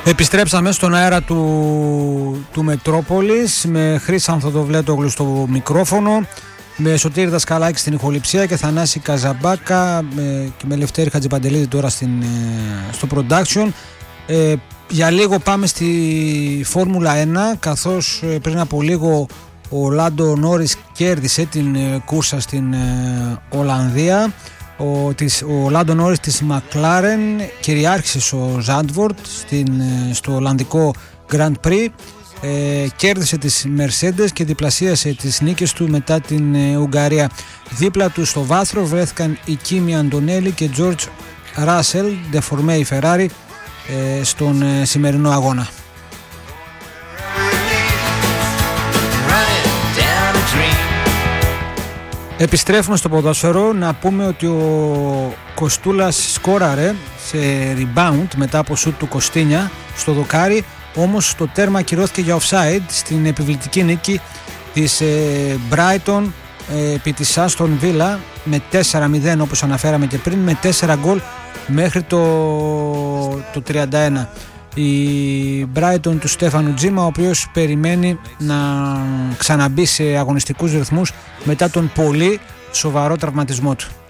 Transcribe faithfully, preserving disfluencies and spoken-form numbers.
Επιστρέψαμε στον αέρα του, του Μετρόπολης με Χρήσα Θοδοβλέτογλου στο μικρόφωνο, με Σωτήρη Δασκαλάκη στην ηχοληψία και Θανάση Καζαμπάκα με, και με Λευτέρη Χατζηπαντελίδη τώρα στην, στο production. Ε, για λίγο πάμε στη Φόρμουλα ένα, καθώς πριν από λίγο ο Λάντο Νόρις κέρδισε την κούρσα στην ε, Ολλανδία. Ο, της, ο Λάντο Νόρις της Μακλάρεν κυριάρχησε στο Ζάντβορτ στο Ολλανδικό Grand Prix, ε, κέρδισε τις Mercedes και διπλασίασε τις νίκες του μετά την ε, Ουγγαρία. Δίπλα του στο βάθρο βρέθηκαν η Κίμι Αντωνέλη και George Russell, δεφορμέ η Ferrari, ε, στον ε, σημερινό αγώνα. Επιστρέφουμε στο ποδόσφαιρο. Να πούμε ότι ο Κοστούλας σκόραρε σε rebound μετά από σουτ του Κωστίνια στο δοκάρι, όμως το τέρμα ακυρώθηκε για offside στην επιβλητική νίκη της ε, Brighton ε, επί της Aston Villa με τέσσερα μηδέν, όπως αναφέραμε και πριν, με τέσσερα γκολ μέχρι το, το τριάντα ένα. Η Brighton του Στέφανου Τζίμα, ο οποίος περιμένει να ξαναμπεί σε αγωνιστικούς ρυθμούς μετά τον πολύ σοβαρό τραυματισμό του.